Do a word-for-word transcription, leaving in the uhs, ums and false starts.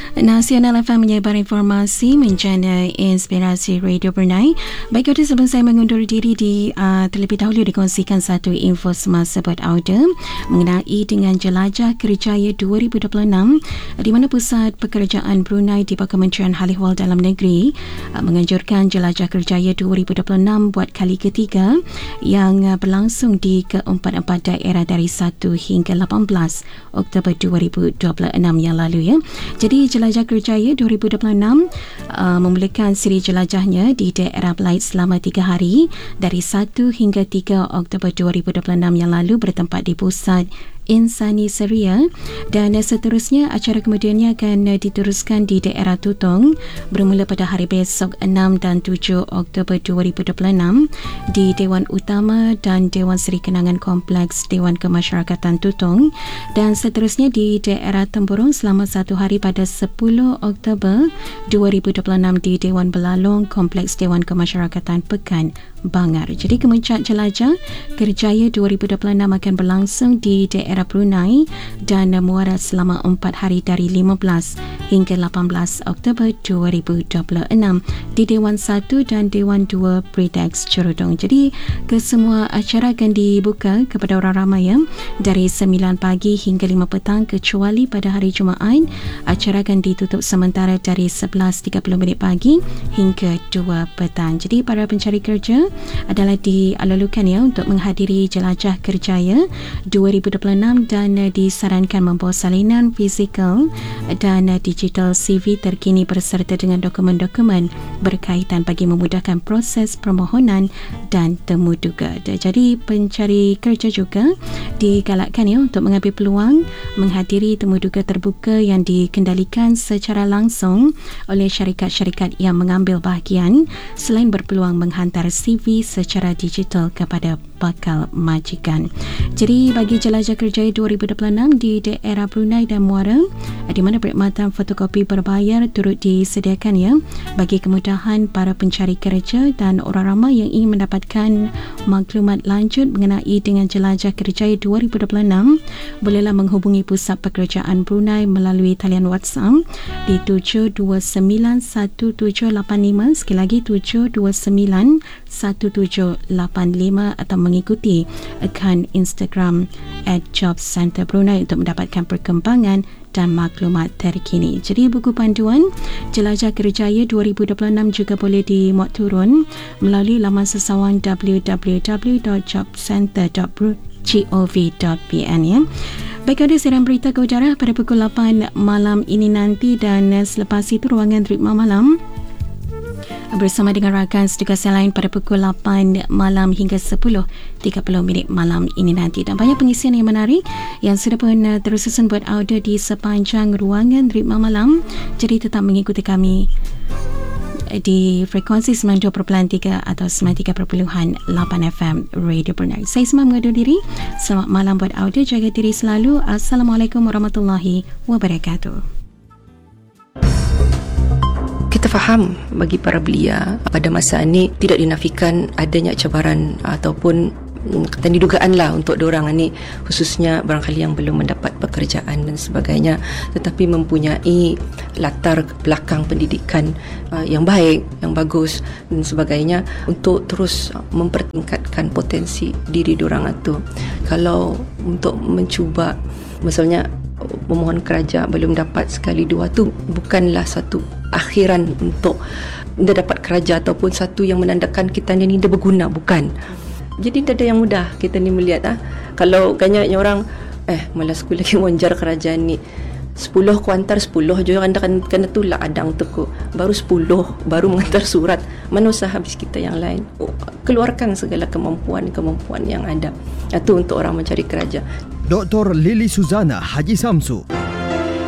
Nasional F M menyebar informasi menjana inspirasi Radio Brunei. Baik, itu sebelum saya mengundur diri di uh, terlebih dahulu dikongsikan satu info semasa buat audio mengenai dengan Jelajah Kerjaya dua ribu dua puluh enam, di mana Pusat Pekerjaan Brunei di bawah Kementerian Hal Ehwal Dalam Negeri uh, menganjurkan Jelajah Kerjaya dua ribu dua puluh enam buat kali ketiga yang uh, berlangsung di keempat-empat daerah dari satu hingga lapan belas Oktober dua ribu dua puluh enam yang lalu ya. Jadi Jelajah Kerjaya dua ribu dua puluh enam uh, memulakan siri jelajahnya di daerah Belait selama tiga hari dari satu hingga tiga Oktober dua ribu dua puluh enam yang lalu bertempat di Pusat Insani Seria, dan seterusnya acara kemudiannya akan diteruskan di daerah Tutong bermula pada hari besok enam dan tujuh Oktober dua ribu dua puluh enam di Dewan Utama dan Dewan Seri Kenangan Kompleks Dewan Kemasyarakatan Tutong, dan seterusnya di daerah Temburong selama satu hari pada sepuluh Oktober dua ribu dua puluh enam di Dewan Belalong Kompleks Dewan Kemasyarakatan Pekan Bangar. Jadi Kemuncak Jelajah Kerjaya dua ribu dua puluh enam akan berlangsung di daerah Brunei dan Muara selama empat hari dari lima belas hingga lapan belas Oktober dua ribu dua puluh enam di Dewan satu dan Dewan dua Predex Cerudong. Jadi kesemua acara akan dibuka kepada orang ramai ya, dari sembilan pagi hingga lima petang, kecuali pada hari Jumaat acara akan ditutup sementara dari sebelas tiga puluh minit pagi hingga dua petang. Jadi para pencari kerja adalah dialulukan ya untuk menghadiri Jelajah Kerjaya dua ribu dua puluh enam dan disarankan membawa salinan fizikal dan digital C V terkini berserta dengan dokumen-dokumen berkaitan bagi memudahkan proses permohonan dan temu duga. Jadi pencari kerja juga digalakkan ya untuk mengambil peluang menghadiri temu duga terbuka yang dikendalikan secara langsung oleh syarikat-syarikat yang mengambil bahagian, selain berpeluang menghantar C V secara digital kepada bakal majikan. Jadi bagi Jelajah Kerjaya dua ribu dua puluh enam di daerah Brunei dan Muara, di mana perkhidmatan fotokopi berbayar turut disediakan ya bagi kemudahan para pencari kerja dan orang ramai yang ingin mendapatkan maklumat lanjut mengenai dengan Jelajah Kerjaya dua ribu dua puluh enam, bolehlah menghubungi Pusat Pekerjaan Brunei melalui talian WhatsApp di tujuh dua sembilan satu tujuh lapan lima, sekali lagi tujuh dua sembilan satu tujuh lapan lima, atau mengikuti akaun Instagram at Jobs Center Brunei untuk mendapatkan perkembangan dan maklumat terkini. Jadi buku panduan Jelajah Kerjaya dua ribu dua puluh enam juga boleh dimuat turun melalui laman sesawan w w w dot job center dot gov dot p n ya. Baik, ada siaran berita ke udara pada pukul lapan malam ini nanti, dan selepas itu ruangan Ritma Malam bersama dengan rakan setugas yang lain pada pukul lapan malam hingga sepuluh tiga puluh minit malam ini nanti. Dan banyak pengisian yang menarik yang sudah pun uh, tersusun buat audio di sepanjang ruangan Ritma Malam. Jadi tetap mengikuti kami di frekuensi sembilan puluh dua perpuluhan tiga atau sembilan puluh tiga perpuluhan lapan F M Radio Brunei. Saya semua mengadur diri. Selamat malam buat audio. Jaga diri selalu. Assalamualaikum warahmatullahi wabarakatuh. Kita faham bagi para belia pada masa ini tidak dinafikan adanya cabaran ataupun kata dugaan lah untuk diorang ini, khususnya barangkali yang belum mendapat pekerjaan dan sebagainya, tetapi mempunyai latar belakang pendidikan uh, yang baik, yang bagus dan sebagainya, untuk terus mempertingkatkan potensi diri diorang itu. Kalau untuk mencuba misalnya memohon kerja belum dapat sekali dua tu bukanlah satu akhiran untuk dia dapat kerja ataupun satu yang menandakan kita ni dia berguna, bukan. Jadi tak ada yang mudah kita ni melihat ah. Kalau banyaknya orang eh malas aku lagi mengejar kerajaan ni, sepuluh ku hantar sepuluh je anda kan kena tolak adang tu ku, baru sepuluh baru mengantar surat, mana usah habis kita yang lain. Oh, keluarkan segala kemampuan-kemampuan yang ada. Itu untuk orang mencari kerja. Doktor Lily Suzana Haji Samsu.